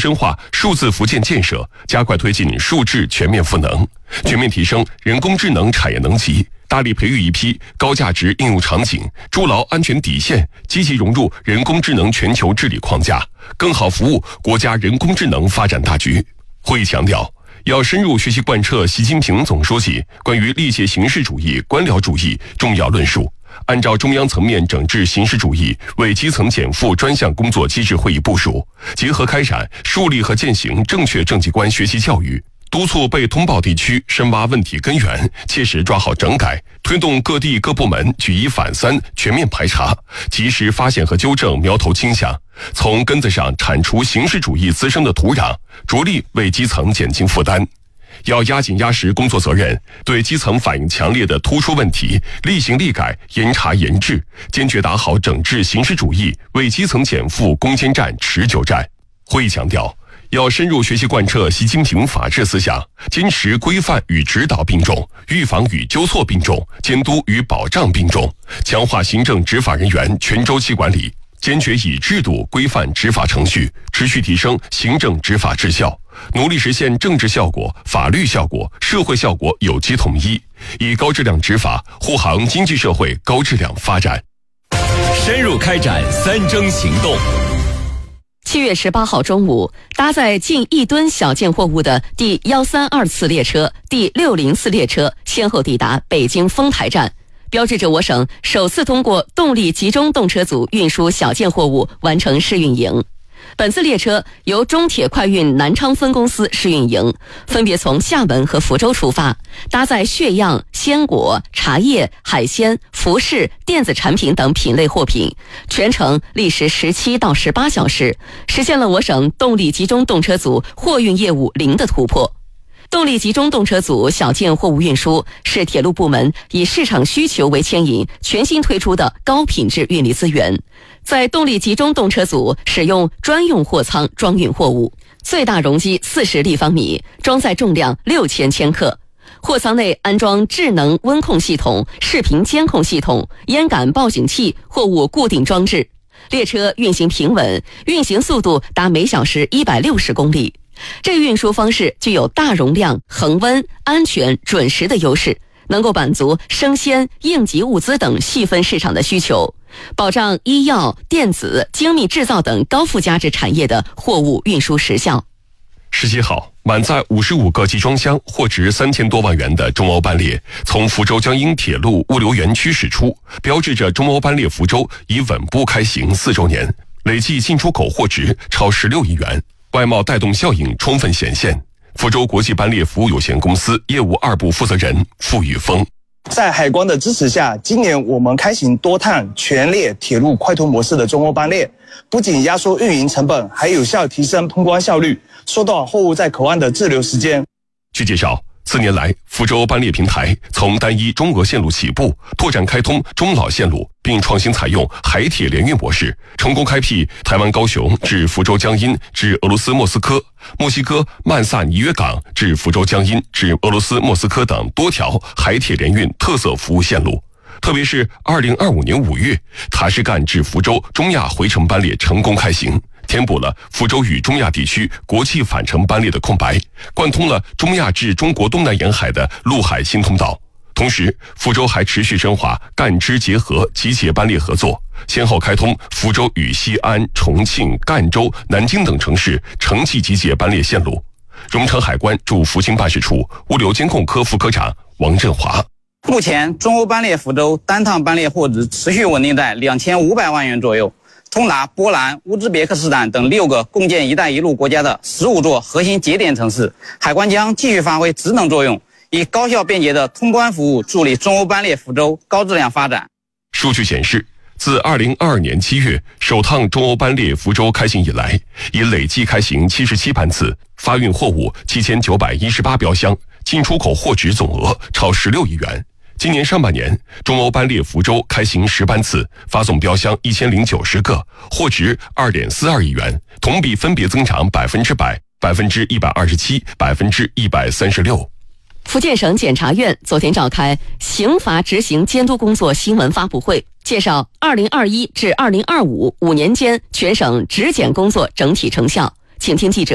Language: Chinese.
深化数字福建建设，加快推进数智全面赋能，全面提升人工智能产业能级，大力培育一批高价值应用场景，筑牢安全底线，积极融入人工智能全球治理框架，更好服务国家人工智能发展大局。会议强调，要深入学习贯彻习近平总书记关于力竭形式主义、官僚主义重要论述，按照中央层面整治形式主义为基层减负专项工作机制会议部署，结合开展树立和践行正确政绩观学习教育，督促被通报地区深挖问题根源，切实抓好整改，推动各地各部门举一反三，全面排查，及时发现和纠正苗头倾向，从根子上铲除形式主义滋生的土壤，着力为基层减轻负担。要压紧压实工作责任，对基层反映强烈的突出问题立行立改、严查严治，坚决打好整治形式主义为基层减负攻坚战、持久战。会议强调，要深入学习贯彻习近平法治思想，坚持规范与指导并重，预防与纠错并重，监督与保障并重，强化行政执法人员全周期管理，坚决以制度规范执法程序，持续提升行政执法质效，努力实现政治效果、法律效果、社会效果有机统一，以高质量执法护航经济社会高质量发展。 深入开展三征行动。 7月18号中午，搭载近1吨小件货物的第132次列车、第604次列车先后抵达北京丰台站，标志着我省首次通过动力集中动车组运输小件货物完成试运营。本次列车由中铁快运南昌分公司试运营，分别从厦门和福州出发，搭载血样、鲜果、茶叶、海鲜、服饰、电子产品等品类货品，全程历时17到18小时，实现了我省动力集中动车组货运业务零的突破。动力集中动车组小件货物运输是铁路部门以市场需求为牵引，全新推出的高品质运力资源。在动力集中动车组使用专用货舱装运货物，最大容积40立方米，装载重量6000千克。货舱内安装智能温控系统、视频监控系统、烟感报警器、货物固定装置。列车运行平稳，运行速度达每小时160公里。这运输方式具有大容量、恒温、安全、准时的优势，能够满足生鲜、应急物资等细分市场的需求，保障医药、电子、精密制造等高附加值产业的货物运输时效。 17号，满载55个集装箱，货值3000多万元的中欧班列从福州江阴铁路物流园区驶出，标志着中欧班列福州已稳步开行4周年，累计进出口货值超16亿元，外贸带动效应充分显现。福州国际班列服务有限公司业务2部负责人付宇峰， 在海关的支持下，今年我们开行多趟全列铁路快通模式的中欧班列，不仅压缩运营成本，还有效提升通关效率，缩短货物在口岸的滞留时间。 据介绍，4年来，福州班列平台从单一中俄线路起步，拓展开通中老线路，并创新采用海铁联运模式，成功开辟台湾高雄至福州江阴至俄罗斯莫斯科、墨西哥曼萨尼约港至福州江阴至俄罗斯莫斯科等多条海铁联运特色服务线路。特别是2025年5月，塔什干至福州中亚回程班列成功开行，填补了福州与中亚地区国际返程班列的空白，贯通了中亚至中国东南沿海的陆海新通道。同时，福州还持续深化赣支结合集结班列合作，先后开通福州与西安、重庆、赣州、南京等城市城际集结班列线路。荣成海关驻福清办事处物流监控科副科长王振华， 目前中欧班列福州单趟班列货值持续稳定在2500万元左右，通达波兰、乌兹别克斯坦等6个共建“一带一路”国家的15座核心节点城市。海关将继续发挥职能作用，以高效便捷的通关服务助力中欧班列福州高质量发展。 数据显示，自2022年7月首趟中欧班列福州开行以来，已累计开行77班次，发运货物7918标箱，进出口货值总额超16亿元。今年上半年，中欧班列福州开行10班次，发送标箱1090个，货值2.42亿元，同比分别增长100%、127%、136%。 福建省检察院昨天召开刑罚执行监督工作新闻发布会，介绍2021至2025 5年间全省执检工作整体成效。请听记者